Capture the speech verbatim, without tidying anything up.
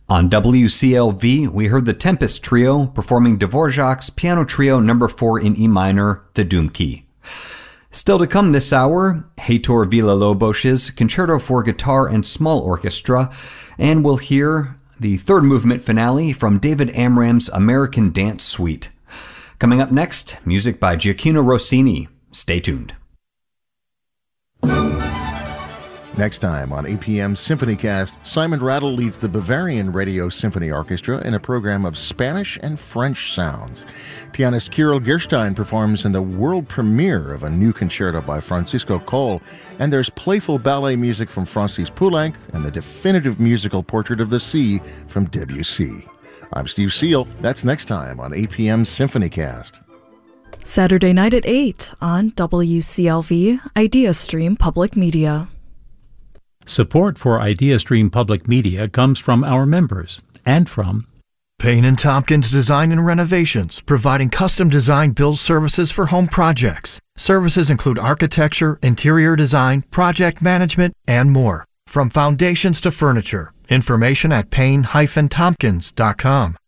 On W C L V, we heard the Tempest Trio performing Dvorak's Piano Trio number four in E minor, the Doom Key. Still to come this hour, Heitor Villa-Lobos's Concerto for Guitar and Small Orchestra, and we'll hear the third movement finale from David Amram's American Dance Suite. Coming up next, music by Gioacchino Rossini. Stay tuned. Next time on A P M SymphonyCast, Simon Rattle leads the Bavarian Radio Symphony Orchestra in a program of Spanish and French sounds. Pianist Kirill Gerstein performs in the world premiere of a new concerto by Francisco Coll, and there's playful ballet music from Francis Poulenc and the definitive musical Portrait of the Sea from Debussy. I'm Steve Seal. That's next time on A P M SymphonyCast. Saturday night at eight on W C L V IdeaStream Public Media. Support for IdeaStream Public Media comes from our members and from Payne and Tompkins Design and Renovations, providing custom design build services for home projects. Services include architecture, interior design, project management, and more. From foundations to furniture. Information at payne dash tompkins dot com.